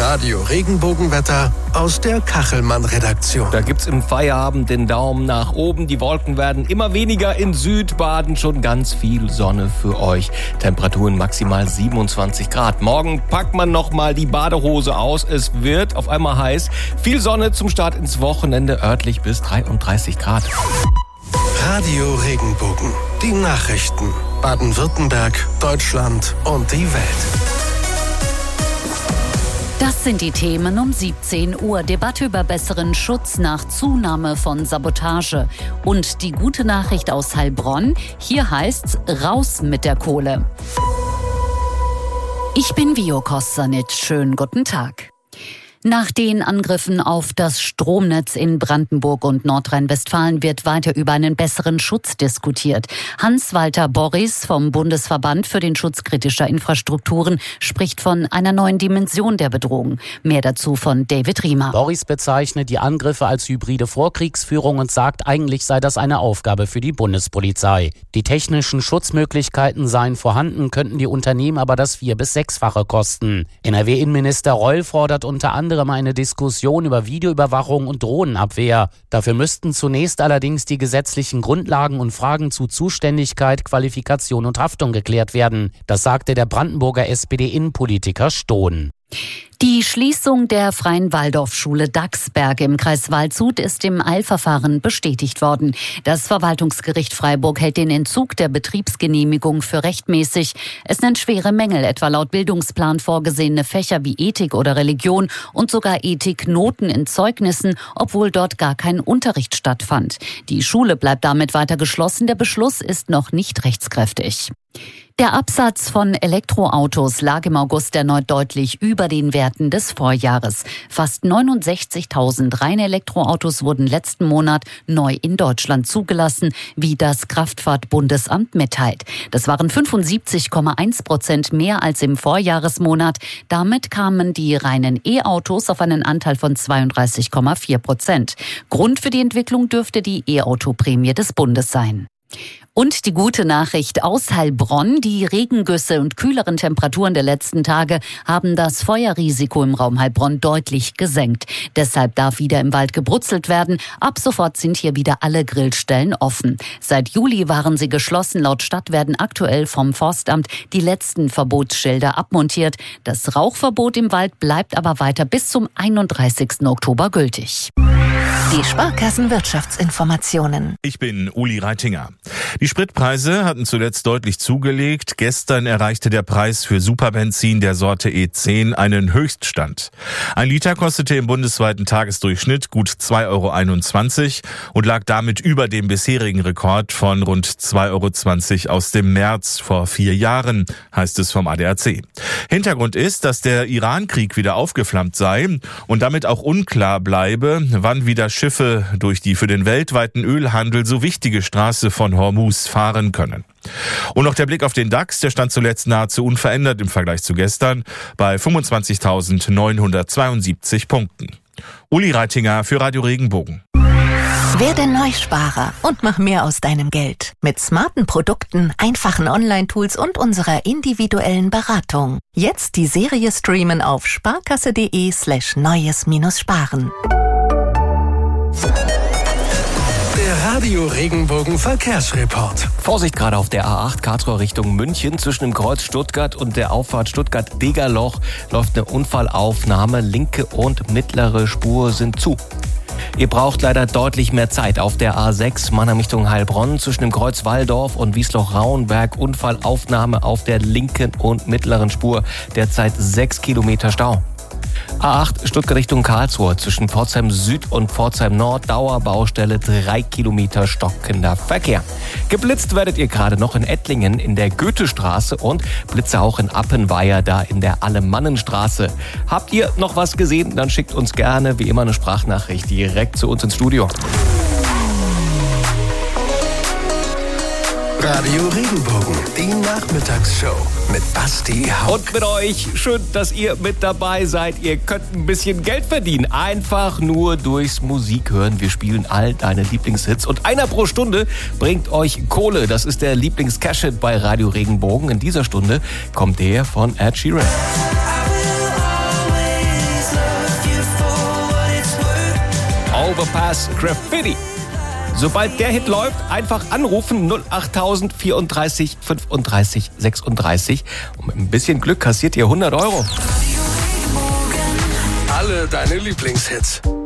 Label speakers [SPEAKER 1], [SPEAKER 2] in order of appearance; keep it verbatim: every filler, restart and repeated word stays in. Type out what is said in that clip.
[SPEAKER 1] Radio Regenbogenwetter aus der Kachelmann-Redaktion.
[SPEAKER 2] Da gibt's im Feierabend den Daumen nach oben. Die Wolken werden immer weniger. In Südbaden schon ganz viel Sonne für euch. Temperaturen maximal siebenundzwanzig Grad. Morgen packt man noch mal die Badehose aus. Es wird auf einmal heiß. Viel Sonne zum Start ins Wochenende, örtlich bis dreiunddreißig Grad.
[SPEAKER 1] Radio Regenbogen. Die Nachrichten. Baden-Württemberg, Deutschland und die Welt.
[SPEAKER 3] Das sind die Themen um siebzehn Uhr. Debatte über besseren Schutz nach Zunahme von Sabotage. Und die gute Nachricht aus Heilbronn. Hier heißt's, raus mit der Kohle. Ich bin Vio Kostanic. Schönen guten Tag. Nach den Angriffen auf das Stromnetz in Brandenburg und Nordrhein-Westfalen wird weiter über einen besseren Schutz diskutiert. Hans-Walter Borries vom Bundesverband für den Schutz kritischer Infrastrukturen spricht von einer neuen Dimension der Bedrohung. Mehr dazu von David Riemer.
[SPEAKER 4] Borries bezeichnet die Angriffe als hybride Vorkriegsführung und sagt, eigentlich sei das eine Aufgabe für die Bundespolizei. Die technischen Schutzmöglichkeiten seien vorhanden, könnten die Unternehmen aber das vier- bis sechsfache kosten. N R W-Innenminister Reul fordert unter anderem eine Diskussion über Videoüberwachung und Drohnenabwehr. Dafür müssten zunächst allerdings die gesetzlichen Grundlagen und Fragen zu Zuständigkeit, Qualifikation und Haftung geklärt werden. Das sagte der Brandenburger S P D-Innenpolitiker Stohn.
[SPEAKER 3] Die Schließung der Freien Waldorfschule Dachsberg im Kreis Waldshut ist im Eilverfahren bestätigt worden. Das Verwaltungsgericht Freiburg hält den Entzug der Betriebsgenehmigung für rechtmäßig. Es nennt schwere Mängel, etwa laut Bildungsplan vorgesehene Fächer wie Ethik oder Religion und sogar Ethiknoten in Zeugnissen, obwohl dort gar kein Unterricht stattfand. Die Schule bleibt damit weiter geschlossen. Der Beschluss ist noch nicht rechtskräftig. Der Absatz von Elektroautos lag im August erneut deutlich über den Werten des Vorjahres. Fast neunundsechzigtausend reine Elektroautos wurden letzten Monat neu in Deutschland zugelassen, wie das Kraftfahrtbundesamt mitteilt. Das waren fünfundsiebzig Komma eins Prozent mehr als im Vorjahresmonat. Damit kamen die reinen E-Autos auf einen Anteil von zweiunddreißig Komma vier Prozent. Grund für die Entwicklung dürfte die E-Auto-Prämie des Bundes sein. Und die gute Nachricht aus Heilbronn. Die Regengüsse und kühleren Temperaturen der letzten Tage haben das Feuerrisiko im Raum Heilbronn deutlich gesenkt. Deshalb darf wieder im Wald gebrutzelt werden. Ab sofort sind hier wieder alle Grillstellen offen. Seit Juli waren sie geschlossen. Laut Stadt werden aktuell vom Forstamt die letzten Verbotsschilder abmontiert. Das Rauchverbot im Wald bleibt aber weiter bis zum einunddreißigsten Oktober gültig.
[SPEAKER 5] Die Sparkassenwirtschaftsinformationen.
[SPEAKER 6] Ich bin Uli Reitinger. Die Spritpreise hatten zuletzt deutlich zugelegt. Gestern erreichte der Preis für Superbenzin der Sorte E zehn einen Höchststand. Ein Liter kostete im bundesweiten Tagesdurchschnitt gut zwei Euro einundzwanzig und lag damit über dem bisherigen Rekord von rund zwei Euro zwanzig aus dem März vor vier Jahren, heißt es vom A D A C. Hintergrund ist, dass der Iran-Krieg wieder aufgeflammt sei und damit auch unklar bleibe, wann wieder Schiffe durch die für den weltweiten Ölhandel so wichtige Straße von Hormuz fahren können. Und noch der Blick auf den DAX, der stand zuletzt nahezu unverändert im Vergleich zu gestern bei fünfundzwanzigtausendneunhundertzweiundsiebzig Punkten. Uli Reitinger für Radio Regenbogen.
[SPEAKER 5] Werde Neusparer und mach mehr aus deinem Geld. Mit smarten Produkten, einfachen Online-Tools und unserer individuellen Beratung. Jetzt die Serie streamen auf sparkasse.de slash neues minus sparen.
[SPEAKER 1] Der Radio Regenbogen Verkehrsreport.
[SPEAKER 2] Vorsicht gerade auf der A acht Karlsruhe Richtung München. Zwischen dem Kreuz Stuttgart und der Auffahrt Stuttgart-Degerloch läuft eine Unfallaufnahme. Linke und mittlere Spur sind zu. Ihr braucht leider deutlich mehr Zeit auf der A sechs Mannheim Richtung Heilbronn. Zwischen dem Kreuz Walldorf und Wiesloch-Rauenberg Unfallaufnahme auf der linken und mittleren Spur. Derzeit sechs Kilometer Stau. A acht Stuttgart Richtung Karlsruhe zwischen Pforzheim Süd und Pforzheim Nord, Dauerbaustelle, drei Kilometer stockender Verkehr. Geblitzt werdet ihr gerade noch in Ettlingen in der Goethestraße und Blitze auch in Appenweier da in der Alemannenstraße. Habt ihr noch was gesehen? Dann schickt uns gerne wie immer eine Sprachnachricht direkt zu uns ins Studio.
[SPEAKER 1] Radio Regenbogen, die Nachmittagsshow mit Basti Hauck.
[SPEAKER 2] Und mit euch, schön, dass ihr mit dabei seid. Ihr könnt ein bisschen Geld verdienen, einfach nur durchs Musik hören. Wir spielen all deine Lieblingshits und einer pro Stunde bringt euch Kohle. Das ist der Lieblings-Cash-Hit bei Radio Regenbogen. In dieser Stunde kommt der von Ed Sheeran. Overpass Graffiti. Sobald der Hit läuft, einfach anrufen null acht tausend vierunddreißig fünfunddreißig sechsunddreißig. Und mit ein bisschen Glück kassiert ihr hundert Euro.
[SPEAKER 1] Alle deine Lieblingshits.